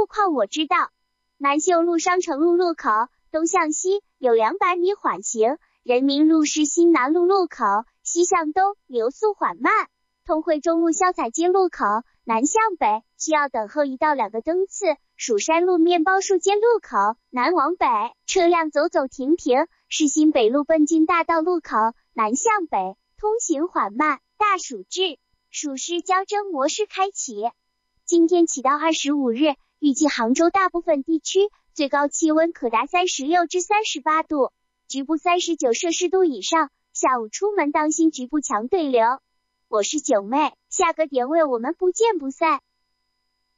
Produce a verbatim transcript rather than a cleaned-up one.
路况我知道。南秀路商城路路口东向西有两百米缓行，人民路是新南路路口西向东流速缓慢。通惠中路潇洒街路口南向北需要等候一到两个灯次。蜀山路面包树街路口南往北车辆走走停停。市新北路奔京大道路口南向北通行缓慢。大暑至，暑湿交蒸模式开启。今天起到二十五日，预计杭州大部分地区最高气温可达三十六至三十八度，局部三十九摄氏度以上。下午出门当心局部强对流。我是九妹，下个点位我们不见不散。